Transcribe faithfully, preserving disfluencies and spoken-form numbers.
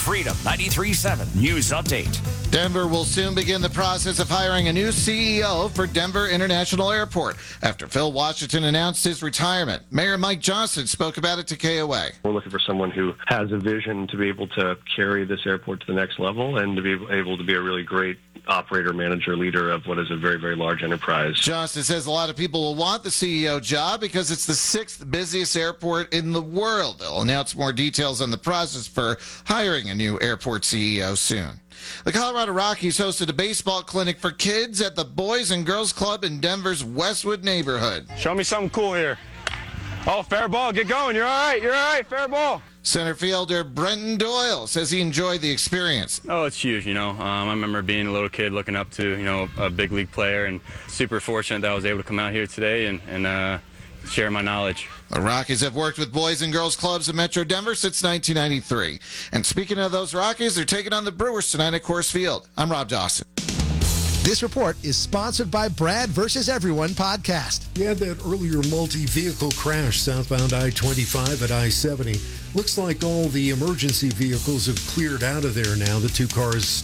Freedom ninety-three point seven News Update. Denver will soon begin the process of hiring a new C E O for Denver International Airport after Phil Washington announced his retirement. Mayor Mike Johnson spoke about it to K O A. We're looking for someone who has a vision to be able to carry this airport to the next level and to be able to be a really great operator, manager, leader of what is a very, very large enterprise. Johnson says a lot of people will want the C E O job because it's the sixth busiest airport in the world. They'll announce more details on the process for hiring a new airport C E O soon. The Colorado Rockies hosted a baseball clinic for kids at the Boys and Girls Club in Denver's Westwood neighborhood. Show me something cool here. Oh, fair ball. Get going. You're all right. You're all right. Fair ball. Center fielder Brenton Doyle says he enjoyed the experience. Oh, it's huge, you know. Um, I remember being a little kid looking up to, you know, a big league player, and super fortunate that I was able to come out here today and, and uh, share my knowledge. The Rockies have worked with Boys and Girls Clubs in Metro Denver since nineteen ninety-three. And speaking of those Rockies, they're taking on the Brewers tonight at Coors Field. I'm Rob Dawson. This report is sponsored by Brad versus Everyone podcast. You had that earlier multi-vehicle crash southbound I twenty-five at I seventy. Looks like all the emergency vehicles have cleared out of there now. The two cars